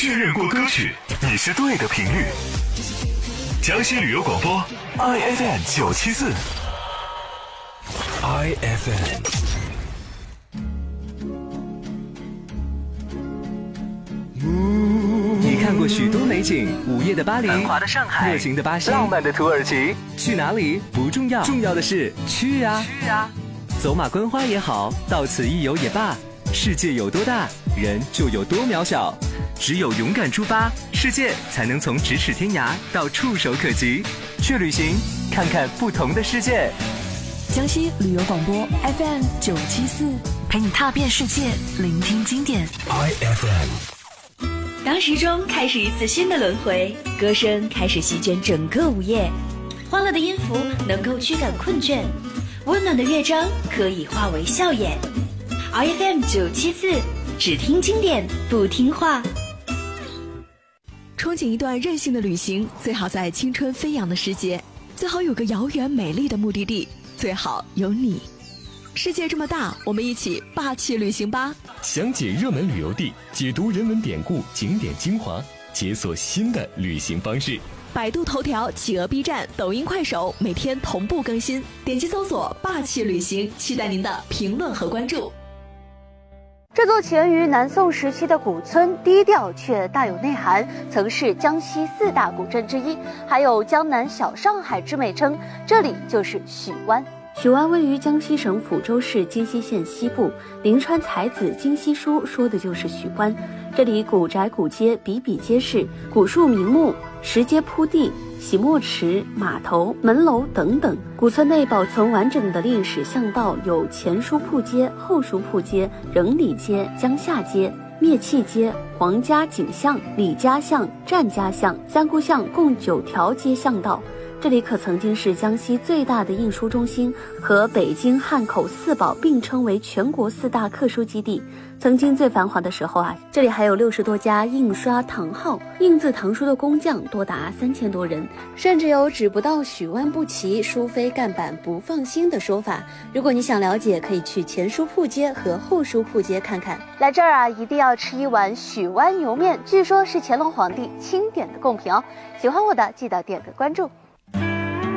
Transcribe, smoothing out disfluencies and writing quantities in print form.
确认过歌曲，你是对的频率。江西旅游广播 IFM 974 IFM。 你看过许多美景，午夜的巴黎，繁华的上海，热情的巴西，浪漫的土耳其。去哪里不重要，重要的是去啊！走马观花也好，到此一游也罢，世界有多大，人就有多渺小。只有勇敢出发，世界才能从咫尺天涯到触手可及。去旅行，看看不同的世界。 江西旅游广播 FM 974，陪你踏遍世界，聆听经典。 IFM。 当时钟开始一次新的轮回，歌声开始席卷整个午夜，欢乐的音符能够驱赶困倦，温暖的乐章可以化为笑颜。IFM 974，只听经典不听话。 憧憬一段任性的旅行，最好在青春飞扬的世界，最好有个遥远美丽的目的地，最好有你。世界这么大，我们一起霸气旅行吧！ 详解热门旅游地，解读人文典故、景点精华，解锁新的旅行方式。 百度头条、企鹅 B 站、抖音、快手每天同步更新，点击搜索霸气旅行，期待您的评论和关注。 这座起源于南宋时期的古村，低调却大有内涵，曾是江西4大古镇之一，还有江南小上海之美称。这里就是许湾。 许湾位于江西省抚州市金溪县西部，临川才子金溪书说的就是许湾。这里古宅古街比比皆是，古树名木，石阶铺地，洗墨池、码头、门楼等等。古村内保存完整的历史巷道有前书铺街、后书铺街、仁里街、江夏街、灭气街、黄家井巷、李家巷、占家巷、三姑巷，共9条街巷道。这里可曾经是江西最大的印书中心，和北京、汉口4宝并称为全国4大刻书基地。曾经最繁华的时候这里还有60多家印刷堂号，印字唐书的工匠多达3000多人，甚至有只不到许湾不齐，书非干板不放心的说法。如果你想了解，可以去前书铺街和后书铺街看看。 来这儿一定要吃一碗许湾牛面，据说是乾隆皇帝钦点的贡品哦。喜欢我的记得点个关注。